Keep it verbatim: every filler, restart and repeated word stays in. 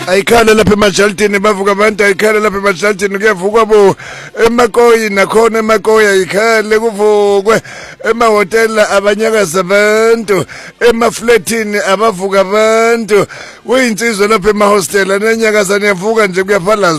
ayikhala lapha eMajaldini bavuka abantu ayikhala lapha eMajaldini kuyavukwa bo eMakoyi nakhona eMakoyi ayikhale kuvukwe emahotela abanyakaza abantu emaflatini abavuka abantu kuyinsizwe lapha emahostela nenyakaza nevuka nje kuyaphala